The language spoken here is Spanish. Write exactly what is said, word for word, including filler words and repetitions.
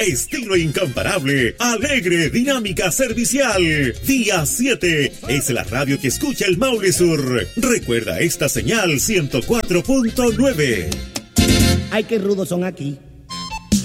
estilo incomparable, alegre, dinámica, servicial. Día siete es la radio que escucha el Maule Sur. Recuerda esta señal ciento cuatro punto nueve. Ay, qué rudos son aquí.